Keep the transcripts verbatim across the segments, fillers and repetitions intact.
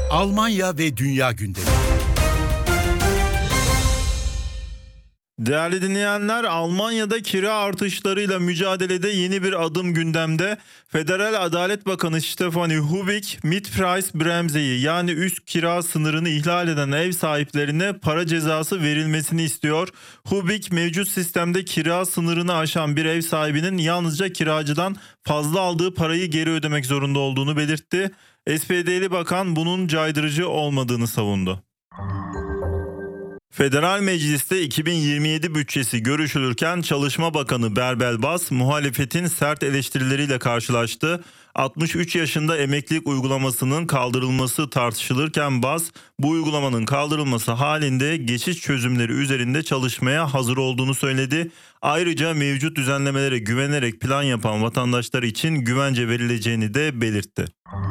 Almanya ve dünya gündemi. Değerli dinleyenler, Almanya'da kira artışlarıyla mücadelede yeni bir adım gündemde. Federal Adalet Bakanı Stefanie Hubik, Mietpreisbremse'yi yani üst kira sınırını ihlal eden ev sahiplerine para cezası verilmesini istiyor. Hubik, mevcut sistemde kira sınırını aşan bir ev sahibinin yalnızca kiracıdan fazla aldığı parayı geri ödemek zorunda olduğunu belirtti. S P D'li bakan bunun caydırıcı olmadığını savundu. Federal Meclis'te iki bin yirmi yedi bütçesi görüşülürken Çalışma Bakanı Berbel Bas muhalefetin sert eleştirileriyle karşılaştı. altmış üç yaşında emeklilik uygulamasının kaldırılması tartışılırken Bas bu uygulamanın kaldırılması halinde geçiş çözümleri üzerinde çalışmaya hazır olduğunu söyledi. Ayrıca mevcut düzenlemelere güvenerek plan yapan vatandaşlar için güvence verileceğini de belirtti.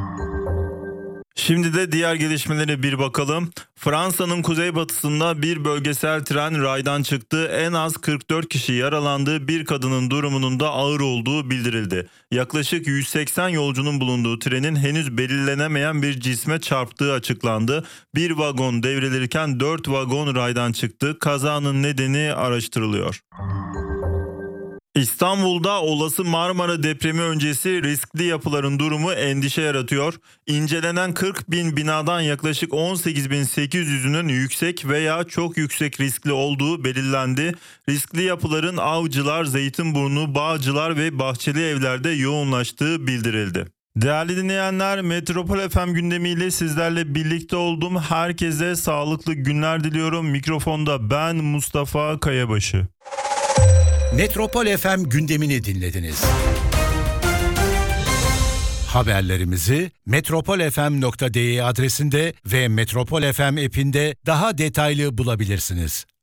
Şimdi de diğer gelişmelere bir bakalım. Fransa'nın kuzeybatısında bir bölgesel tren raydan çıktı. En az kırk dört kişi yaralandı. Bir kadının durumunun da ağır olduğu bildirildi. Yaklaşık yüz seksen yolcunun bulunduğu trenin henüz belirlenemeyen bir cisme çarptığı açıklandı. Bir vagon devrilirken dört vagon raydan çıktı. Kazanın nedeni araştırılıyor. İstanbul'da olası Marmara depremi öncesi riskli yapıların durumu endişe yaratıyor. İncelenen kırk bin binadan yaklaşık on sekiz bin sekiz yüzünün yüksek veya çok yüksek riskli olduğu belirlendi. Riskli yapıların Avcılar, Zeytinburnu, Bağcılar ve Bahçeli Evler'de yoğunlaştığı bildirildi. Değerli dinleyenler, Metropol F M gündemiyle sizlerle birlikte oldum. Herkese sağlıklı günler diliyorum. Mikrofonda ben Mustafa Kayabaşı. Metropol F M gündemini dinlediniz. Haberlerimizi metropol f m nokta d e adresinde ve Metropol F M app'inde daha detaylı bulabilirsiniz.